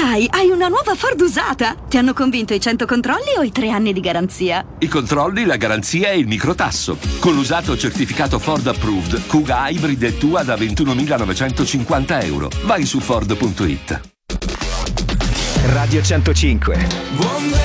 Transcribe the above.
Dai, hai una nuova Ford usata! Ti hanno convinto i 100 controlli o i 3 anni di garanzia? I controlli, la garanzia e il microtasso. Con l'usato certificato Ford Approved, Kuga Hybrid è tua da €21.950. Vai su Ford.it. Radio 105.